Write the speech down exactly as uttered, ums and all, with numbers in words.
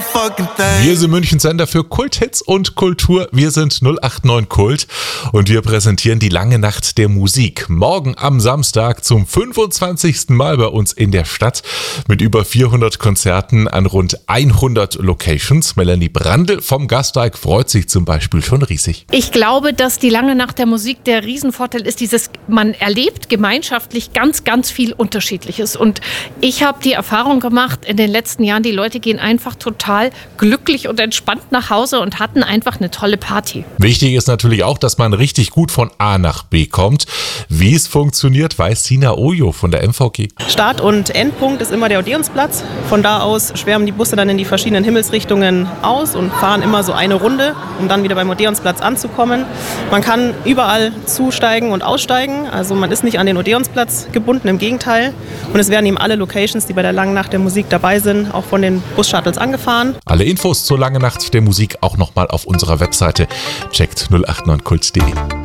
motherfucking thing. Wir sind München Sender für Kulthits und Kultur. Wir sind null acht neun Kult und wir präsentieren die lange Nacht der Musik. Morgen am Samstag zum fünfundzwanzigsten Mal bei uns in der Stadt mit über vierhundert Konzerten an rund hundert Locations. Melanie Brandl vom Gasteig freut sich zum Beispiel schon riesig. Ich glaube, dass die lange Nacht der Musik der Riesenvorteil ist, dieses, man erlebt gemeinschaftlich ganz, ganz viel Unterschiedliches. Und ich habe die Erfahrung gemacht in den letzten Jahren, die Leute gehen einfach total glücklich und entspannt nach Hause und hatten einfach eine tolle Party. Wichtig ist natürlich auch, dass man richtig gut von A nach B kommt. Wie es funktioniert, weiß Sina Ojo von der M V G. Start- und Endpunkt ist immer der Odeonsplatz. Von da aus schwärmen die Busse dann in die verschiedenen Himmelsrichtungen aus und fahren immer so eine Runde, um dann wieder beim Odeonsplatz anzukommen. Man kann überall zusteigen und aussteigen, also man ist nicht an den Odeonsplatz gebunden, im Gegenteil. Und es werden eben alle Locations, die bei der langen Nacht der Musik dabei sind, auch von den Bus-Shuttles angefahren. Alle Infos zur langen Nacht der Musik auch nochmal auf unserer Webseite. Checkt null acht neun kult punkt de.